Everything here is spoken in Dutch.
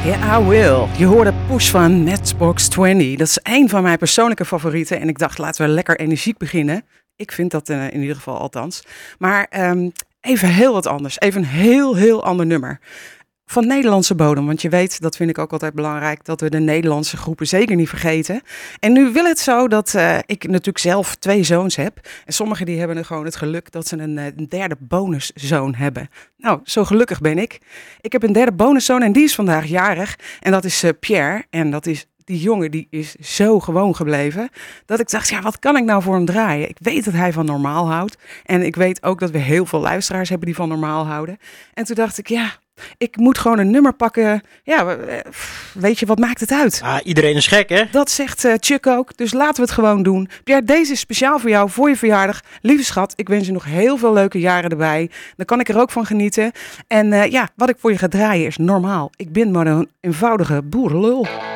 Yeah, I will. Je hoorde Push van Matchbox 20. Dat is een van mijn persoonlijke favorieten. En ik dacht, laten we lekker energiek beginnen. Ik vind dat in ieder geval althans. Maar even heel wat anders. Even een heel ander nummer. Van Nederlandse bodem, want je weet, dat vind ik ook altijd belangrijk, dat we de Nederlandse groepen zeker niet vergeten. En nu wil het zo dat ik natuurlijk zelf 2 zoons heb. En sommigen die hebben gewoon het geluk dat ze een derde bonuszoon hebben. Nou, zo gelukkig ben ik. Ik heb een derde bonuszoon en die is vandaag jarig. En dat is Pierre. En dat is... Die jongen die is zo gewoon gebleven, dat ik dacht, ja, wat kan ik nou voor hem draaien? Ik weet dat hij van normaal houdt. En ik weet ook dat we heel veel luisteraars hebben die van normaal houden. En toen dacht ik, ja, ik moet gewoon een nummer pakken. Ja, weet je, wat maakt het uit? Ah, iedereen is gek, hè? Dat zegt Chuck ook, dus laten we het gewoon doen. Pierre, deze is speciaal voor jou, voor je verjaardag. Lieve schat, ik wens je nog heel veel leuke jaren erbij. Dan kan ik er ook van genieten. En ja, wat ik voor je ga draaien is normaal. Ik ben maar een eenvoudige boerenlul.